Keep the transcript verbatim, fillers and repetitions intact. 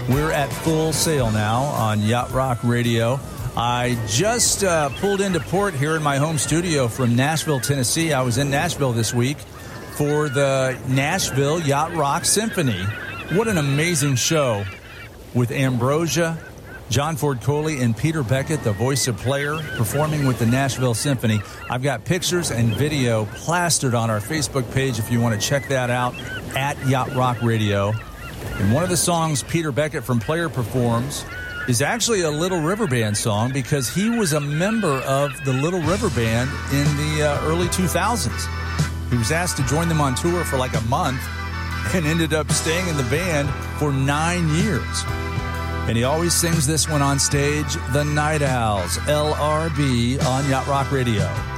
We're at Full Sail now on Yacht Rock Radio. I just uh, pulled into port here in my home studio from Nashville, Tennessee. I was in Nashville this week for the Nashville Yacht Rock Symphony. What an amazing show with Ambrosia, John Ford Coley, and Peter Beckett, the voice of Player, performing with the Nashville Symphony. I've got pictures and video plastered on our Facebook page if you want to check that out, at Yacht Rock Radio. And one of the songs Peter Beckett from Player performs is actually a Little River Band song because he was a member of the Little River Band in the uh, early two thousands. He was asked to join them on tour for like a month and ended up staying in the band for nine years. And he always sings this one on stage, The Night Owls, L R B on Yacht Rock Radio.